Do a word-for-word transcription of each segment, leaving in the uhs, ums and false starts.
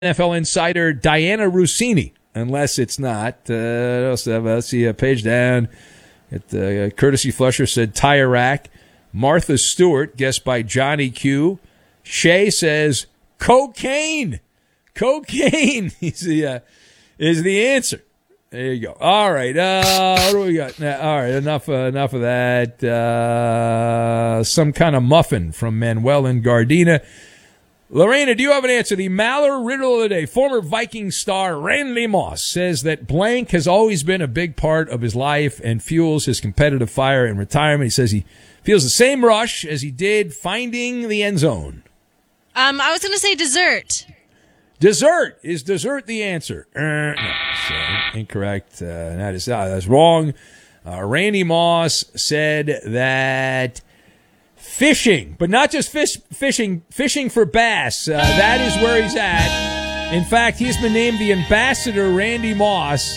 N F L insider Diana Rossini, unless it's not. Uh, let's see a page down. It, uh, Courtesy Flusher said tire rack. Martha Stewart, guessed by Johnny Q. Shay says cocaine. Cocaine is the, uh, is the answer. There you go. All right. Uh, what do we got? All right. Enough, uh, enough of that. Uh, some kind of muffin from Manuel and Gardena. Lorena, do you have an answer? The Maller riddle of the day. Former Viking star Randy Moss says that blank has always been a big part of his life and fuels his competitive fire in retirement. He says he feels the same rush as he did finding the end zone. Um, I was going to say dessert. Dessert. Is dessert the answer? Uh, no, so incorrect. Uh, that is uh, that's wrong. Uh, Randy Moss said that fishing, but not just fish, fishing, fishing for bass. Uh, that is where he's at. In fact, he's been named the ambassador, Randy Moss,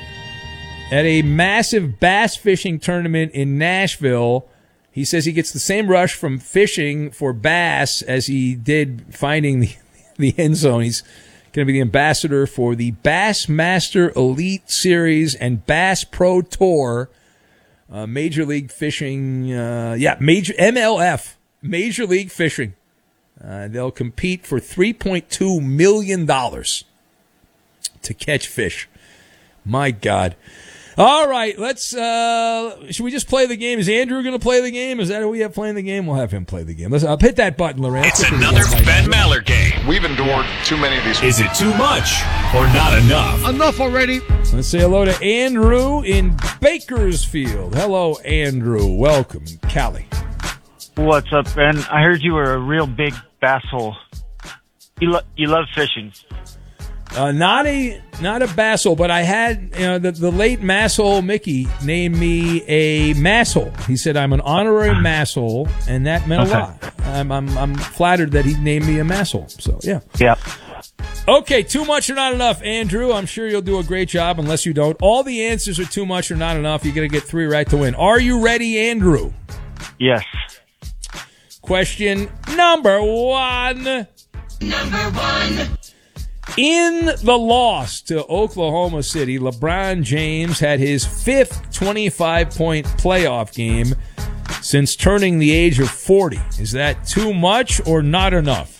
at a massive bass fishing tournament in Nashville. He says he gets the same rush from fishing for bass as he did finding the, the end zone. He's going to be the ambassador for the Bassmaster Elite Series and Bass Pro Tour. Uh, Major League Fishing, uh, yeah, Major M L F, Major League Fishing. Uh, they'll compete for three point two million dollars to catch fish. My God. All right, let's, uh, should we just play the game? Is Andrew going to play the game? Is that who we have playing the game? We'll have him play the game. Let's, I'll hit that button, Lorraine. It's another Ben Maller game. We've endured too many of these. Is it too much or not enough? Enough already. Let's say hello to Andrew in Bakersfield. Hello, Andrew. Welcome, Cali. What's up, Ben? I heard you were a real big bass hole. You, lo- you love fishing. Uh, not a not a basshole, but I had you know the, the late masshole Mickey named me a masshole. He said I'm an honorary masshole, and that meant Okay. a lot. I'm I'm I'm flattered that he named me a masshole. So yeah. Yeah. Okay, too much or not enough, Andrew. I'm sure you'll do a great job. Unless you don't, all the answers are too much or not enough. You're gonna get three right to win. Are you ready, Andrew? Yes. Question number one. Number one. In the loss to Oklahoma City, LeBron James had his fifth twenty-five point playoff game since turning the age of forty. Is that too much or not enough?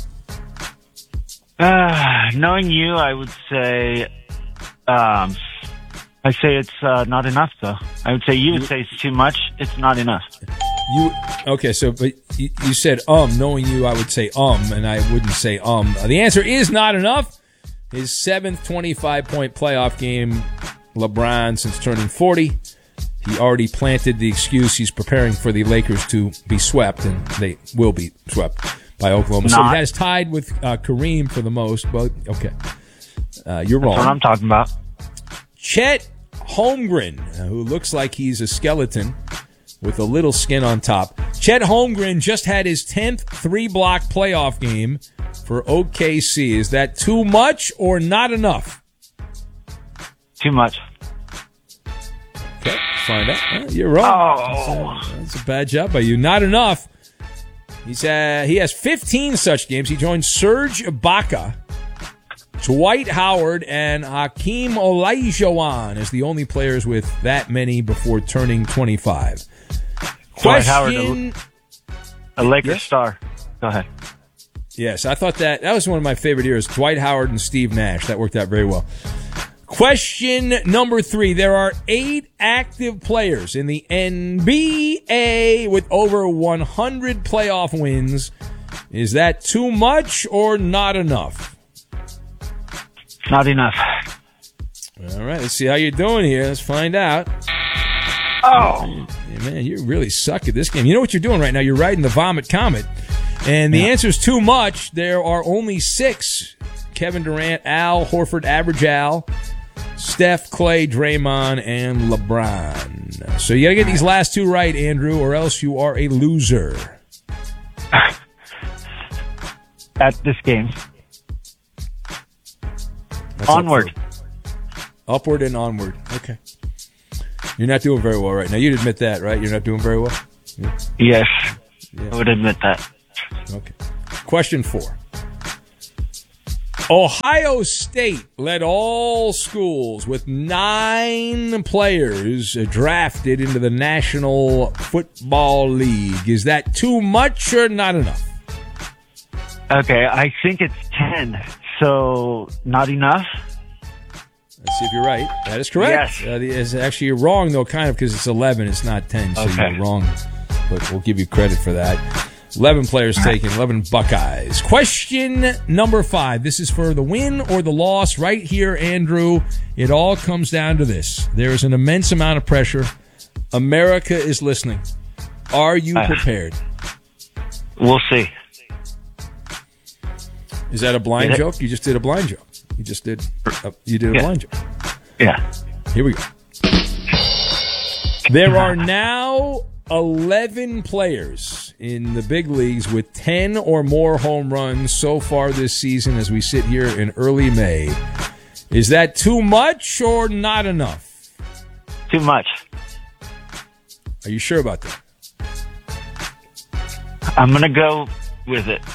Uh, knowing you, I would say, um, I say it's uh, not enough, though. I would say you would say it's too much. It's not enough. You okay? So, but you, you said um. Knowing you, I would say um, and I wouldn't say um. The answer is not enough. His seventh twenty-five point playoff game, LeBron since turning forty. He already planted the excuse he's preparing for the Lakers to be swept, and they will be swept by Oklahoma City. That is tied with uh, Kareem for the most. But okay, uh, you're wrong. That's what I'm talking about. Chet Holmgren, uh, who looks like he's a skeleton with a little skin on top. Chet Holmgren just had his tenth three-block playoff game for O K C. Is that too much or not enough? Too much. Okay, find out. Uh, you're wrong. Oh. That's, a, that's a bad job by you. Not enough. He's uh, he has fifteen such games. He joined Serge Ibaka, Dwight Howard, and Hakeem Olajuwon as the only players with that many before turning twenty-five. Dwight Question. Howard, a, a Lakers Yes? star. Go ahead. Yes, I thought that that was one of my favorite eras. Dwight Howard and Steve Nash. That worked out very well. Question number three. There are eight active players in the N B A with over one hundred playoff wins. Is that too much or not enough? Not enough. All right, let's see how you're doing here. Let's find out. Oh. Yeah, man, you really suck at this game. You know what you're doing right now? You're riding the Vomit Comet. And the Yeah. answer is too much. There are only six. Kevin Durant, Al Horford, Average Al, Steph, Clay, Draymond, and LeBron. So you got to get these last two right, Andrew, or else you are a loser. At this game. That's Onward. Upward. Upward and onward. Okay. You're not doing very well right now. You'd admit that, right? You're not doing very well? Yeah. Yes. Yeah. I would admit that. Okay. Question four. Ohio State led all schools with nine players drafted into the National Football League. Is that too much or not enough? Okay, I think it's ten. So, not enough? Let's see if you're right. That is correct. Yes. Uh, it's actually you're wrong, though, kind of, because it's eleven. It's not ten, so Okay. you're wrong. But we'll give you credit for that. eleven players taken, eleven Buckeyes. Question number five. This is for the win or the loss right here, Andrew. It all comes down to this. There is an immense amount of pressure. America is listening. Are you Uh, prepared? We'll see. Is that a blind Is it- joke? You just did a blind joke. You just did. Uh, you did a Yeah. blind joke. Yeah. Here we go. There are now eleven players in the big leagues with ten or more home runs so far this season as we sit here in early May. Is that too much or not enough? Too much. Are you sure about that? I'm going to go with it.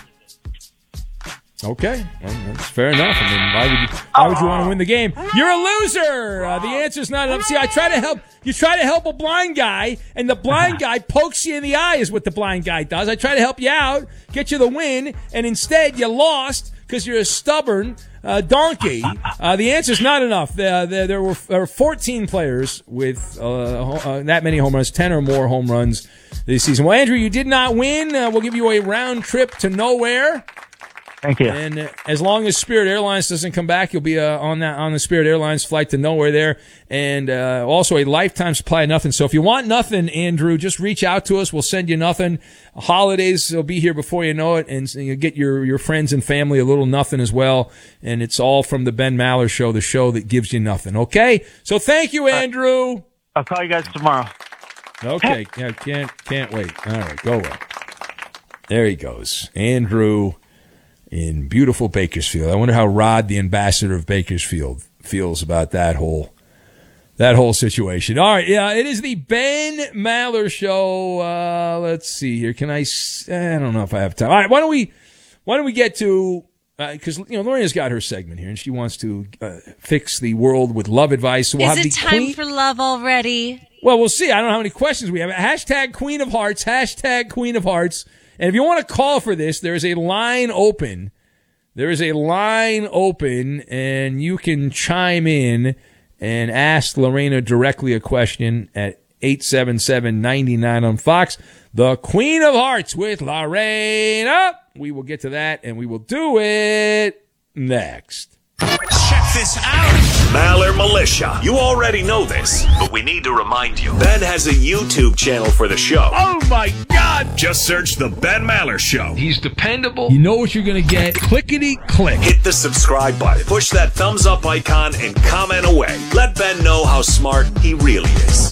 Okay, well, that's fair enough. I mean, why would you, why would you want to win the game? You're a loser. Uh, the answer's not enough. See, I try to help. You try to help a blind guy, and the blind guy pokes you in the eye is what the blind guy does. I try to help you out, get you the win, and instead you lost because you're a stubborn uh, donkey. Uh, the answer's not enough. Uh, there, there, were, there were fourteen players with uh, ho- uh, that many home runs, ten or more home runs this season. Well, Andrew, you did not win. Uh, we'll give you a round trip to nowhere. Thank you. And uh, as long as Spirit Airlines doesn't come back, you'll be uh, on that on the Spirit Airlines flight to nowhere there, and uh, also a lifetime supply of nothing. So if you want nothing, Andrew, just reach out to us. We'll send you nothing. Holidays will be here before you know it, and you get your your friends and family a little nothing as well. And it's all from the Ben Maller Show, the show that gives you nothing. Okay, so thank you, Andrew. I'll call you guys tomorrow. Okay, yeah, can't can't wait. All right, go away. There he goes, Andrew. In beautiful Bakersfield. I wonder how Rod, the ambassador of Bakersfield, feels about that whole that whole situation. All right, yeah, it is the Ben Maller Show. Uh, let's see here. Can I? I don't know if I have time. All right, why don't we? Why don't we get to? Because uh, you know, Lorena's got her segment here, and she wants to uh, fix the world with love advice. So we'll Is have it the time queen- for love already? Well, we'll see. I don't know how many questions we have. Hashtag Queen of Hearts. Hashtag Queen of Hearts. And if you want to call for this, there is a line open. There is a line open, and you can chime in and ask Lorena directly a question at eight seven seven, nine nine on Fox. The Queen of Hearts with Lorena. We will get to that, and we will do it next. Check this out. Maller Militia. You already know this, but we need to remind you. Ben has a YouTube channel for the show. Oh, my God. Just search The Ben Maller Show. He's dependable. You know what you're going to get. Clickety-click. Hit the subscribe button, push that thumbs up icon, and comment away. Let Ben know how smart he really is.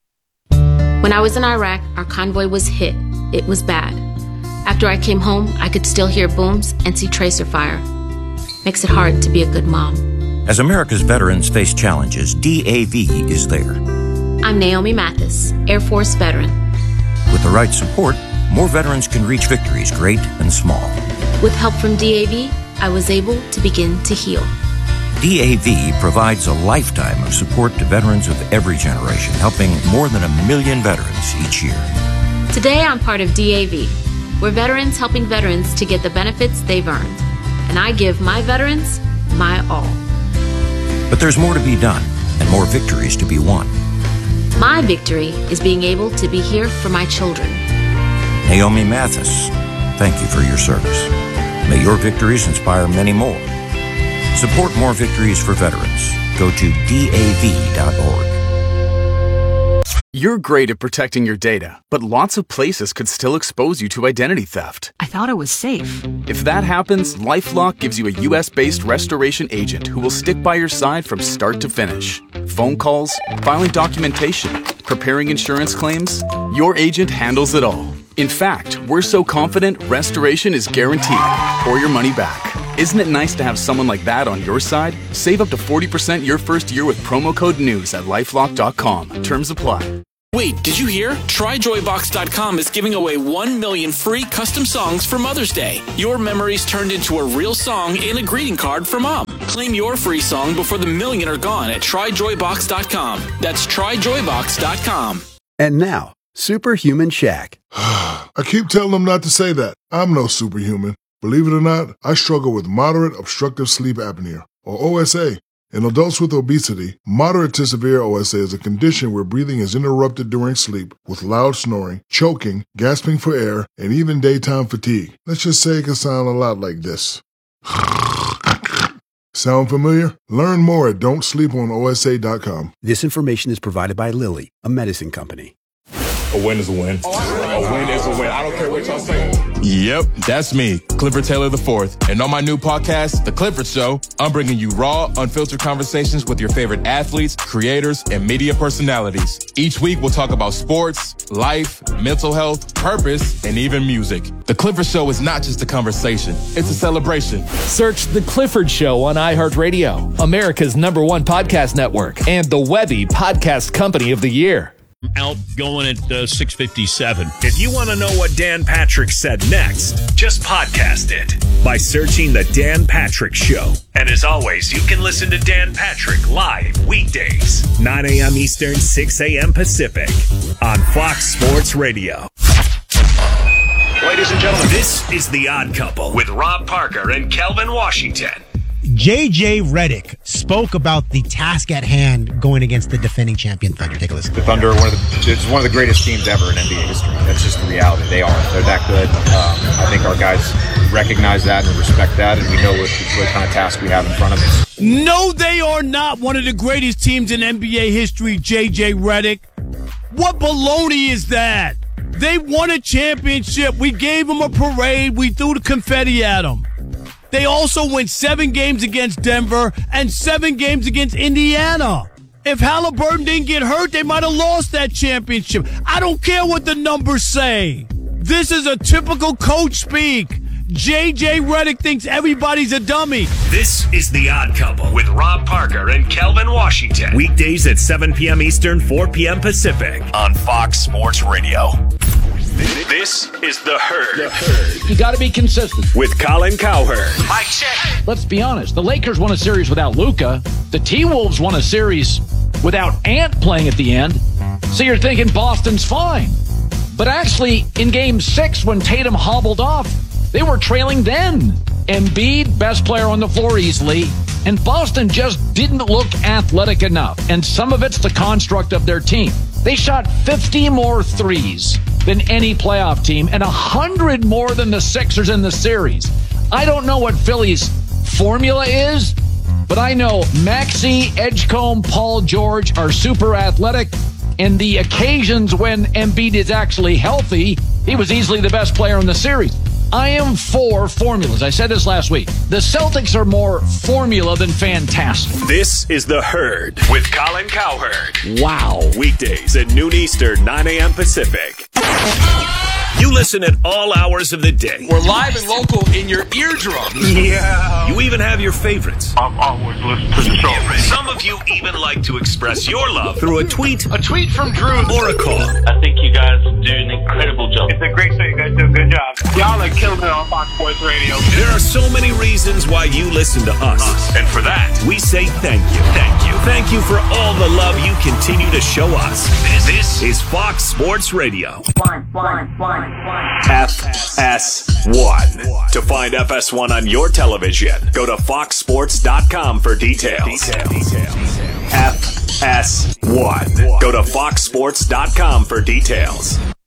When I was in Iraq, our convoy was hit. It was bad. After I came home, I could still hear booms and see tracer fire. Makes it hard to be a good mom. As America's veterans face challenges, D A V is there. I'm Naomi Mathis, Air Force veteran. With the right support, more veterans can reach victories, great and small. With help from D A V, I was able to begin to heal. D A V provides a lifetime of support to veterans of every generation, helping more than a million veterans each year. Today, I'm part of D A V. We're veterans helping veterans to get the benefits they've earned. And I give my veterans my all. But there's more to be done and more victories to be won. My victory is being able to be here for my children. Naomi Mathis, thank you for your service. May your victories inspire many more. Support more victories for veterans. Go to D A V dot org. You're great at protecting your data, but lots of places could still expose you to identity theft. I thought it was safe. If that happens, LifeLock gives you a U S-based restoration agent who will stick by your side from start to finish. Phone calls, filing documentation, preparing insurance claims, your agent handles it all. In fact, we're so confident restoration is guaranteed or your money back. Isn't it nice to have someone like that on your side? Save up to forty percent your first year with promo code NEWS at LifeLock dot com. Terms apply. Wait, did you hear? Try Joy Box dot com is giving away one million free custom songs for Mother's Day. Your memories turned into a real song in a greeting card for Mom. Claim your free song before the million are gone at Try Joy Box dot com. That's Try Joy Box dot com. And now, Superhuman Shaq. I keep telling them not to say that. I'm no superhuman. Believe it or not, I struggle with moderate obstructive sleep apnea, or O S A. In adults with obesity, moderate to severe O S A is a condition where breathing is interrupted during sleep with loud snoring, choking, gasping for air, and even daytime fatigue. Let's just say it can sound a lot like this. Sound familiar? Learn more at don't sleep on O S A dot com. This information is provided by Lilly, a medicine company. A win is a win. A win is a win. I don't care what y'all say. Yep, that's me, Clifford Taylor the fourth. And on my new podcast, The Clifford Show, I'm bringing you raw, unfiltered conversations with your favorite athletes, creators, and media personalities. Each week, we'll talk about sports, life, mental health, purpose, and even music. The Clifford Show is not just a conversation, it's a celebration. Search The Clifford Show on iHeartRadio, America's number one podcast network, and the Webby Podcast Company of the Year. Out going at uh, six fifty-seven. If you want to know what Dan Patrick said next, just podcast it by searching The Dan Patrick Show. And as always, you can listen to Dan Patrick live weekdays, nine a.m. Eastern, six a.m. Pacific on Fox Sports Radio. Ladies and gentlemen, this is The Odd Couple with Rob Parker and Kelvin Washington. J J Redick spoke about the task at hand going against the defending champion Thunder. Take a listen. The Thunder are one of the, it's one of the greatest teams ever in N B A history. That's just the reality. They are. They're that good. Um, I think our guys recognize that and respect that, and we know what, what kind of task we have in front of us. No, they are not one of the greatest teams in N B A history, J J Redick. What baloney is that? They won a championship. We gave them a parade. We threw the confetti at them. They also went seven games against Denver and seven games against Indiana. If Halliburton didn't get hurt, they might have lost that championship. I don't care what the numbers say. This is a typical coach speak. J J Redick thinks everybody's a dummy. This is The Odd Couple with Rob Parker and Kelvin Washington. Weekdays at seven p.m. Eastern, four p.m. Pacific on Fox Sports Radio. This is The Herd. The Herd. You got to be consistent. With Colin Cowherd. Mike check. Let's be honest. The Lakers won a series without Luka. The T-Wolves won a series without Ant playing at the end. So you're thinking Boston's fine. But actually, in game six, when Tatum hobbled off, they were trailing then. Embiid, best player on the floor easily. And Boston just didn't look athletic enough. And some of it's the construct of their team. They shot fifty more threes than any playoff team and one hundred more than the Sixers in the series. I don't know what Philly's formula is, but I know Maxey, Edgecombe, Paul George are super athletic. And the occasions when Embiid is actually healthy, he was easily the best player in the series. I am for formulas. I said this last week. The Celtics are more formula than fantastic. This is The Herd with Colin Cowherd. Wow. Weekdays at noon Eastern, nine a.m. Pacific. You listen at all hours of the day. We're live and local in your eardrums. Yeah. You even have your favorites. I've always listened to the show. Some of you even like to express your love through a tweet, a tweet from Drew, or a call. I think you guys do an incredible job. It's a great show. You guys do a good job. Y'all are killing it on Fox Sports Radio. There are so many reasons why you listen to us. us. And for that, we say thank you. Thank you. Thank you for all the love you continue to show us. This, this is Fox Sports Radio. One, one, one, one. F S one. To find F S one on your television, go to fox sports dot com for details. details. F S one. Go to fox sports dot com for details.